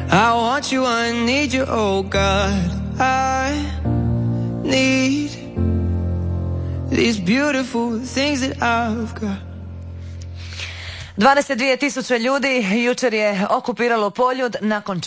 I want you, I need you, oh God. I need these beautiful things that I've got. 22.000 ljudi jučer je okupiralo Poljud. Nakon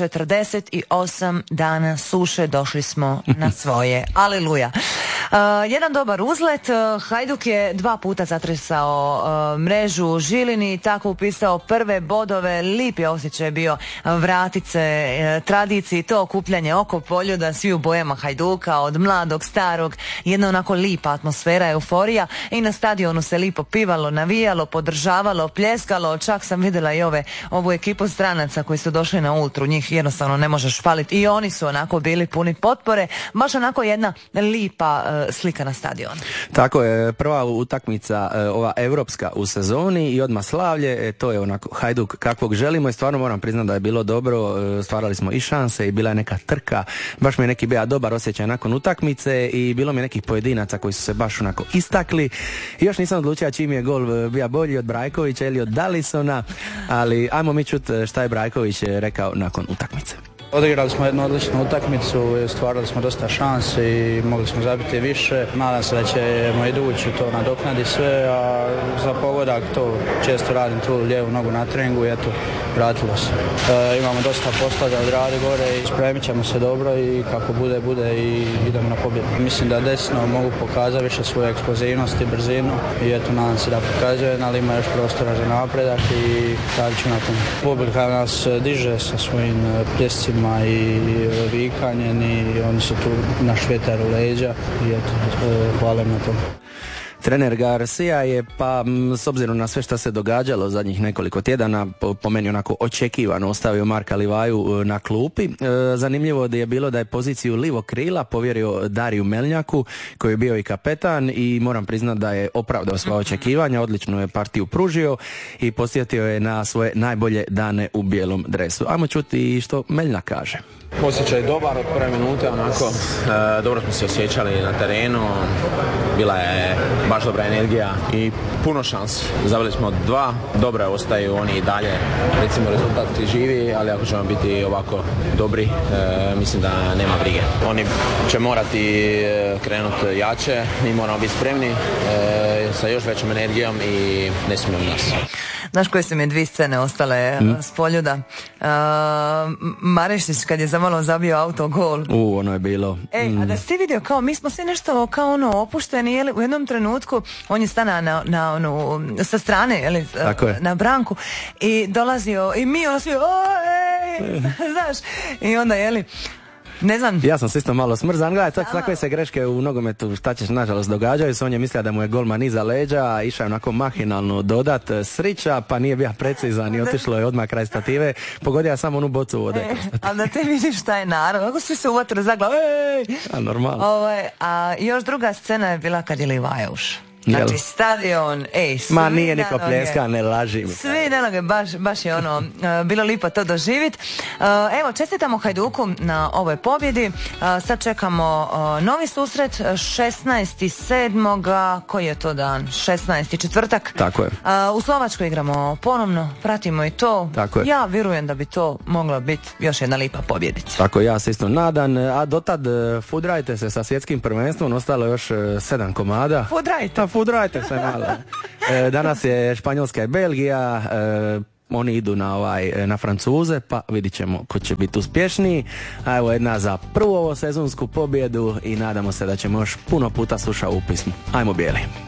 48 dana suše došli smo na svoje. Aleluja. Jedan dobar uzlet. Hajduk je 2 puta zatresao mrežu Žilini, tako upisao prve bodove. Lip je osjećaj bio vratit se tradiciji, to okupljanje oko Poljuda, svi u bojama Hajduka, od mladog, starog, jedna onako lipa atmosfera, euforija, i na stadionu se lipo pivalo, navijalo, podržavalo, pljeskalo. Čak sam vidjela i ovu ekipu stranaca koji su došli na ultru, njih jednostavno ne možeš faliti, i oni su onako bili puni potpore, baš onako jedna lipa slika na stadionu. Tako je, prva utakmica ova europska u sezoni i odmah slavlje, to je onako Hajduk kakvog želimo, i stvarno moram priznati da je bilo dobro, stvarali smo i šanse i bila je neka trka, baš mi je neki bio dobar osjećaj nakon utakmice i bilo mi je nekih pojedinaca koji su se baš onako istakli. I još nisam odlučio čiji mi je gol bio bolji, od Brajkovića ili od Dalisona, ali ajmo mi čuti šta je Brajković rekao nakon utakmice. Odigrali smo jednu odličnu utakmicu, stvarali smo dosta šansi i mogli smo zabiti više. Nadam se da ćemo idući to nadoknaditi sve, a za pogodak to često radim tu lijevu nogu na treningu i eto, vratilo se. Imamo dosta posla da odradi gore i spremit ćemo se dobro i kako bude i idemo na pobjedu. Mislim da desno mogu pokazati više svoju eksplozivnost i brzinu i eto, nadam se da pokazujem, ali ima još prostora za napredak i radit ću na tom. Publika nas diže sa svojim pljescima i vikanjem i oni su tu naš vjetar u leđa i eto, hvala na tom. Trener Garcia je, pa s obzirom na sve što se događalo zadnjih nekoliko tjedana, po meni onako očekivano ostavio Marka Livaju na klupi. Zanimljivo da je bilo da je poziciju livo krila povjerio Dariju Melnjaku, koji je bio i kapetan, i moram priznati da je opravdao svoja očekivanja, odličnu je partiju pružio i posjetio je na svoje najbolje dane u bijelom dresu. Ajmo čuti što Meljnjak kaže. Osjećaj dobar od prve minute, onako dobro smo se osjećali na terenu, bila je baš dobra energija i puno šansi. Zabili smo 2, dobro ostaju oni i dalje, recimo rezultat živi, ali ako ćemo biti ovako dobri, mislim da nema brige. Oni će morati krenuti jače, mi moramo biti spremni sa još većom energijom i ne smijemo nas. Znaš koje su mi 2 scene ostale s Poljuda? Marešić kad je za malo zabio autogol. Ono je bilo. A da si vidio, kao mi smo svi nešto kao opušteni, jeli, u jednom trenutku on je stana sa strane, jeli, na branku, i dolazio i mi svi znaš, i onda jeli, ne znam. Ja sam se isto malo smrzan, gledaj, takve se greške u nogometu, šta ćeš, nažalost, događaju se. On je mislio da mu je golman iza leđa, išao je onako mahinalno dodat srića, pa nije bio precizan i otišlo je odmah kraj stative, pogodio samo onu bocu vode. Ali da te vidiš šta je narod, kako svi se uvatili za glavu, A normalno. A još druga scena je bila kad je Livaja ušao. Znači stadion, ma nije niko pljeska, ne laži mi. Svi danoge, baš je bilo lipo to doživjeti. Evo, čestitamo Hajduku na ovoj pobjedi. Sad čekamo novi susret 16.7. Koji je to dan? 16. četvrtak. Tako je. U Slovačkoj igramo ponovno, pratimo i to. Tako je. Ja vjerujem da bi to mogla biti još jedna lipa pobjedica. Tako, ja se isto nadam, a dotad fudrajte se sa svjetskim prvenstvom, ostalo još 7 komada. Fudrajte se malo. Danas je Španjolska i Belgija, oni idu na Francuze, pa vidit ćemo ko će biti uspješniji. A evo jedna za prvu ovo sezonsku pobjedu i nadamo se da ćemo još puno puta slušati u pismu. Ajmo bijeli.